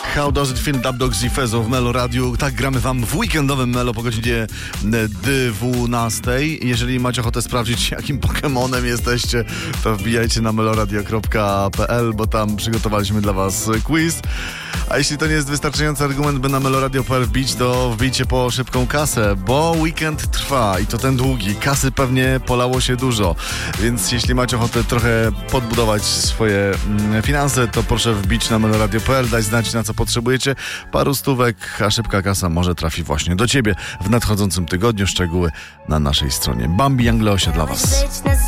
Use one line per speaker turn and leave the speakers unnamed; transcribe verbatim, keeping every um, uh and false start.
How Does It Feel? Dub Dogs i Fezo w Melo Radiu. Tak gramy wam w weekendowym Melo po godzinie dwunastej. Jeżeli macie ochotę sprawdzić, jakim Pokemonem jesteście, to wbijajcie na meloradio kropka p l, bo tam przygotowaliśmy dla was quiz. A jeśli to nie jest wystarczający argument, by na meloradio kropka p l wbić, to wbijcie po szybką kasę, bo weekend trwa i to ten długi. Kasy pewnie polało się dużo, więc jeśli macie ochotę trochę podbudować swoje mm, finanse, to proszę wbić na meloradio kropka p l, dać znać, na co potrzebujecie. Paru stówek, a szybka kasa może trafi właśnie do ciebie w nadchodzącym tygodniu. Szczegóły na naszej stronie. Bambi Angleo się dla was.